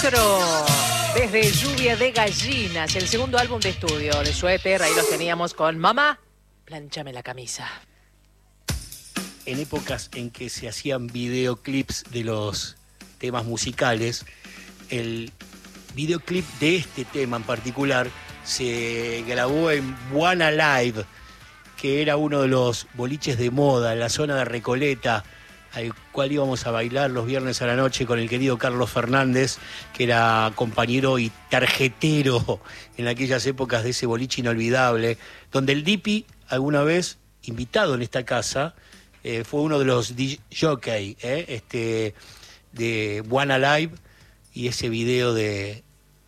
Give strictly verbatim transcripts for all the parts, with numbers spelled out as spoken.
Desde Lluvia de Gallinas, el segundo álbum de estudio de Suéter, ahí los teníamos con Mamá, plánchame la camisa. En épocas en que se hacían videoclips de los temas musicales, el videoclip de este tema en particular se grabó en Buana Live, que era uno de los boliches de moda en la zona de Recoleta, al cual íbamos a bailar los viernes a la noche con el querido Carlos Fernández, que era compañero y tarjetero en aquellas épocas de ese boliche inolvidable, donde el Dipi, alguna vez invitado en esta casa, eh, fue uno de los D J eh, este, de Buana Live, y ese video de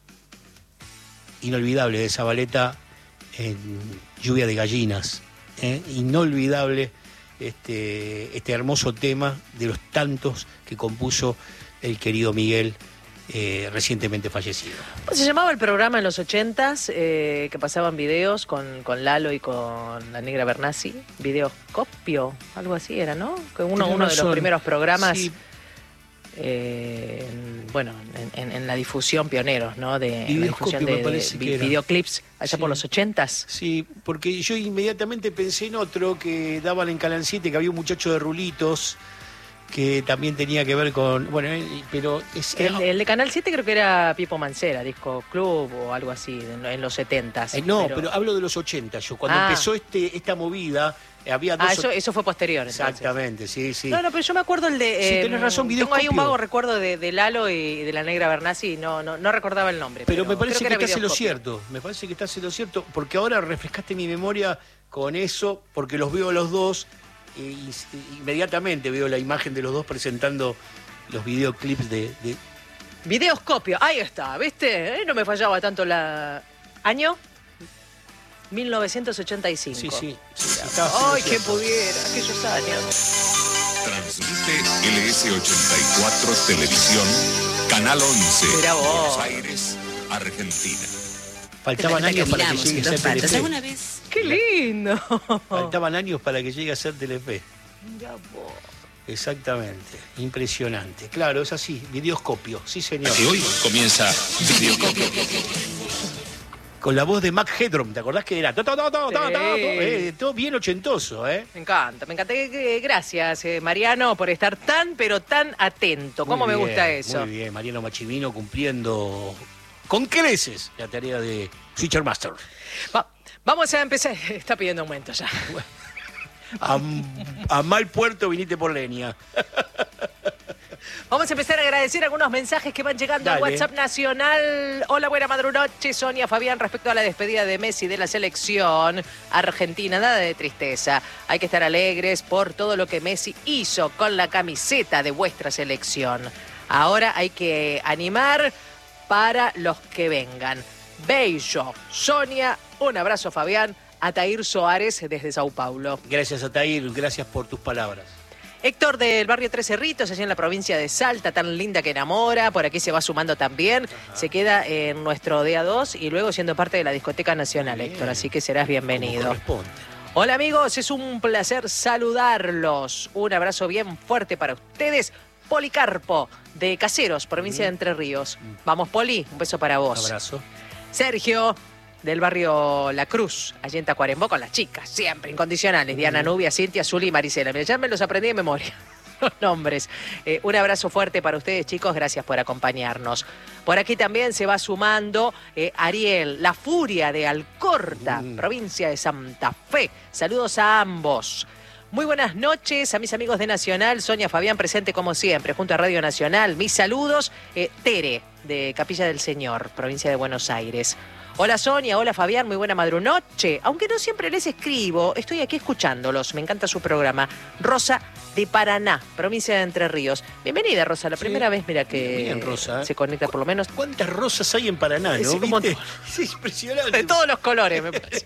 inolvidable de Zabaleta en Lluvia de Gallinas, eh, inolvidable. Este, este hermoso tema de los tantos que compuso el querido Miguel, eh, recientemente fallecido. Se llamaba el programa en los ochentas, eh, que pasaban videos con, con Lalo y con la Negra Bernasi, Videoscopio, algo así era, ¿no? Que uno, uno de los primeros programas, sí. eh, en, bueno, en, en, en la difusión pioneros, ¿no? De, en la difusión de, de vi, videoclips allá sí. por los ochentas. Sí, porque yo inmediatamente pensé en otro que daban en Canal siete, que había un muchacho de rulitos que también tenía que ver con... Bueno, pero... Es, el, el de Canal siete creo que era Pipo Mancera, Disco Club o algo así, en, en los setentas. Eh, no, pero... pero hablo de los ochenta yo. Cuando ah. empezó este esta movida, había dos... Ah, eso, eso fue posterior, entonces. Exactamente, sí, sí. No, no, pero yo me acuerdo el de... Sí, eh, tenés razón, Tengo ahí un vago recuerdo de, de Lalo y de la Negra Bernasi, no, no, no recordaba el nombre. Pero, pero me parece que, que estás en lo Videoscopio. cierto, me parece que estás en lo cierto, porque ahora refrescaste mi memoria con eso, porque los veo a los dos... Y, y inmediatamente veo la imagen de los dos presentando los videoclips de... de... Videoscopio, ahí está, ¿viste? Eh, no me fallaba tanto la... ¿Año? mil novecientos ochenta y cinco. Sí, sí. sí ¡Ay, que pudiera! Aquellos años. Transmite L S ochenta y cuatro Televisión, Canal once, Buenos Aires, Argentina. Faltaban años para que llegue a ser Telefe. ¿Alguna vez? ¡Qué lindo! Faltaban años para que llegue a ser Telefe. Mira vos. Exactamente. Impresionante. Claro, es así. Videoscopio. Sí, señor. Y hoy comienza Videoscopio. Con la voz de Mac Headroom. ¿Te acordás que era? Todo, todo, todo, todo, todo, eh, todo bien ochentoso, ¿eh? Me encanta, me encanta. Gracias, eh, Mariano, por estar tan, pero tan atento. ¿Cómo muy me bien, gusta eso? Muy bien. Mariano Machimino cumpliendo... con creces la tarea de Switcher Master. Va, vamos a empezar. Está pidiendo aumento ya. A, a mal puerto viniste por leña. Vamos a empezar a agradecer algunos mensajes que van llegando Dale. al WhatsApp nacional. Hola, buena madrunoche, Sonia, Fabián, respecto a la despedida de Messi de la selección argentina. Nada de tristeza. Hay que estar alegres por todo lo que Messi hizo con la camiseta de vuestra selección. Ahora hay que animar para los que vengan. Bello, Sonia, un abrazo, Fabián. Atair Soares desde Sao Paulo. Gracias, Atair, gracias por tus palabras. Héctor del barrio Tres Cerritos, allá en la provincia de Salta, tan linda que enamora, por aquí se va sumando también. Ajá. Se queda en nuestro D A dos y luego siendo parte de la Discoteca Nacional, bien. Héctor, así que serás bienvenido. Hola amigos, es un placer saludarlos. Un abrazo bien fuerte para ustedes. Policarpo, de Caseros, provincia mm. de Entre Ríos. Mm. Vamos, Poli, un beso para vos. Un abrazo. Sergio, del barrio La Cruz, allí en Tacuarembó, con las chicas, siempre incondicionales. Mm. Diana, Nubia, Cintia, Zuli y Marisela. Mira, ya me los aprendí de memoria, los nombres. Eh, un abrazo fuerte para ustedes, chicos. Gracias por acompañarnos. Por aquí también se va sumando eh, Ariel, la furia de Alcorta, mm. provincia de Santa Fe. Saludos a ambos. Muy buenas noches a mis amigos de Nacional. Sonia, Fabián, presente como siempre, junto a Radio Nacional. Mis saludos. Eh, Tere, de Capilla del Señor, provincia de Buenos Aires. Hola Sonia, hola Fabián, muy buena madrunoche. Aunque no siempre les escribo, estoy aquí escuchándolos. Me encanta su programa. Rosa de Paraná, provincia de Entre Ríos. Bienvenida, Rosa. La sí. primera vez, mira, que bien, Rosa, ¿eh? se conecta por lo menos. ¿Cuántas rosas hay en Paraná, no? Como ¿Viste? Es impresionante. De todos los colores, me parece.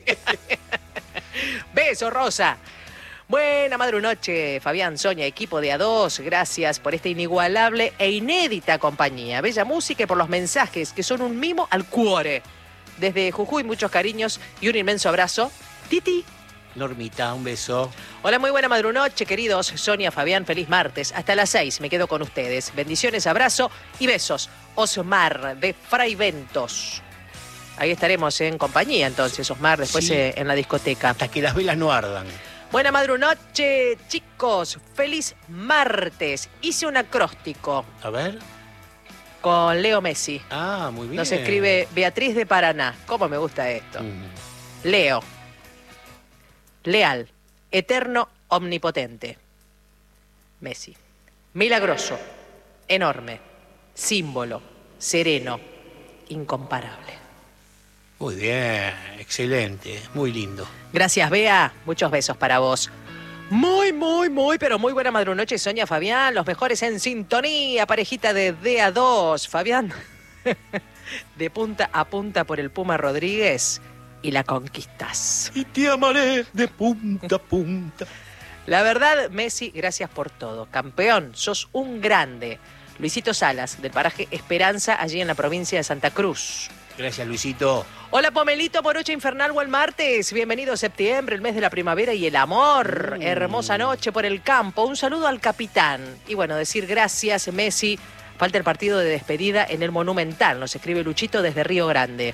Beso, Rosa. Buena madrunoche, Fabián, Sonia, equipo de A dos. Gracias por esta inigualable e inédita compañía. Bella música y por los mensajes que son un mimo al cuore. Desde Jujuy, muchos cariños y un inmenso abrazo. Titi Normita, un beso. Hola, muy buena madrunoche, queridos. Sonia, Fabián, feliz martes. Hasta las seis me quedo con ustedes. Bendiciones, abrazo y besos. Osmar, de Fraiventos. Ahí estaremos en compañía, entonces, Osmar, después sí. eh, en la discoteca. Hasta que las velas no ardan. Buena madrunoche, chicos. Feliz martes. Hice un acróstico. A ver. Con Leo Messi. Ah, muy bien. Nos escribe Beatriz de Paraná. ¿Cómo me gusta esto? Mm. Leo. Leal. Eterno, omnipotente. Messi. Milagroso. Enorme. Símbolo. Sereno. Incomparable. Muy bien. Excelente. Muy lindo. Gracias, Bea. Muchos besos para vos. Muy, muy, muy, pero muy buena madrunoche, Sonia, Fabián. Los mejores en sintonía. Parejita de D A dos. Fabián, de punta a punta por el Puma Rodríguez y la conquistas. Y te amaré de punta a punta. La verdad, Messi, gracias por todo. Campeón, sos un grande. Luisito Salas, del paraje Esperanza, allí en la provincia de Santa Cruz. Gracias, Luisito. Hola, Pomelito, Morocha Infernal, buen martes. Bienvenido a septiembre, el mes de la primavera y el amor. Mm. Hermosa noche por el campo. Un saludo al capitán. Y bueno, decir gracias, Messi. Falta el partido de despedida en el Monumental. Nos escribe Luchito desde Río Grande.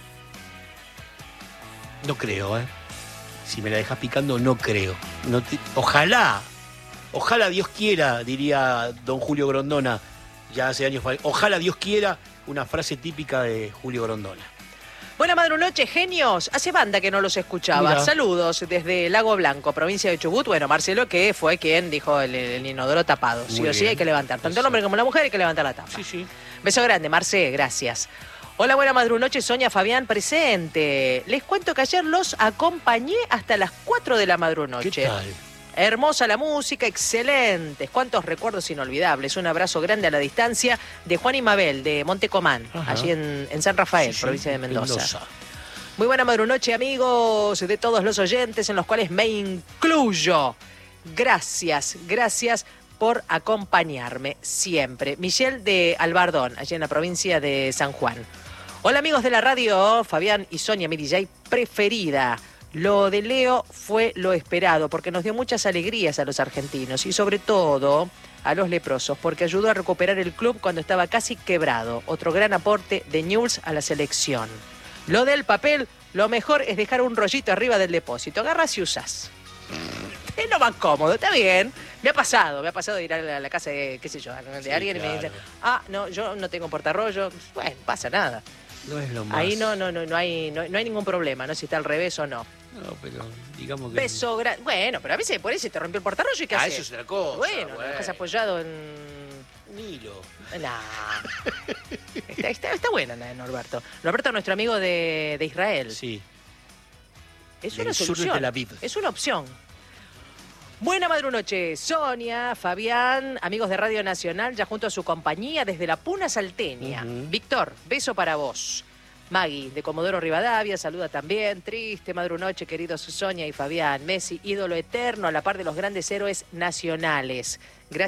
No creo, ¿eh? Si me la dejas picando, no creo. No te... Ojalá, ojalá Dios quiera, diría don Julio Grondona, ya hace años. Ojalá Dios quiera, una frase típica de Julio Grondona. Buena madrunoche, genios. Hace banda que no los escuchaba. Mira. Saludos desde Lago Blanco, provincia de Chubut. Bueno, Marcelo, que fue quien dijo el, el inodoro tapado. Muy sí o bien. Sí hay que levantar. Tanto el hombre como la mujer hay que levantar la tapa. Sí, sí. Beso grande, Marce, gracias. Hola, buena madrunoche, Sonia, Fabián, presente. Les cuento que ayer los acompañé hasta las cuatro de la madrunoche. ¿Qué tal? Hermosa la música, excelentes. Cuántos recuerdos inolvidables. Un abrazo grande a la distancia de Juan y Mabel, de Montecomán, Ajá. allí en, en San Rafael, sí, provincia sí, de Mendoza. Mendoza. Muy buena madrunoche, amigos, de todos los oyentes, en los cuales me incluyo. Gracias, gracias por acompañarme siempre. Michelle de Albardón, allí en la provincia de San Juan. Hola, amigos de la radio, Fabián y Sonia, mi D J preferida. Lo de Leo fue lo esperado porque nos dio muchas alegrías a los argentinos y sobre todo a los leprosos porque ayudó a recuperar el club cuando estaba casi quebrado. Otro gran aporte de Newell's a la selección. Lo del papel, lo mejor es dejar un rollito arriba del depósito. Agarras y usás. Es lo más cómodo, está bien. Me ha pasado, me ha pasado de ir a la casa de, qué sé yo, de sí, alguien claro. y me dicen, ah, no, yo no tengo portarrollo. Bueno, pasa nada. No es lo más. Ahí no, no, no, no hay, no, no hay ningún problema, no si está al revés o no. No, pero digamos que... Beso grande. Bueno, pero a veces por ahí se te rompió el portarrollo y ¿qué ah, haces? eso es otra cosa. Bueno, lo dejas apoyado en... Un hilo. Nah. está, está, está buena la de Norberto. Norberto es nuestro amigo de, de Israel. Sí. Es una solución. Es una opción. Buena madrunoche, Sonia, Fabián, amigos de Radio Nacional, ya junto a su compañía desde la Puna Salteña. Uh-huh. Víctor, beso para vos. Maggie, de Comodoro Rivadavia, saluda también. Triste madrunoche, queridos Sonia y Fabián. Messi, ídolo eterno a la par de los grandes héroes nacionales. Gracias.